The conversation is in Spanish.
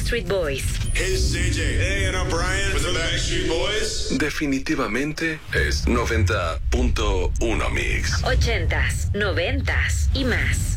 Backstreet Boys. Hey, it's JJ. Hey, and I'm Brian with the Backstreet Boys. Definitivamente es 90.1 Mix. 80s, 90s y más.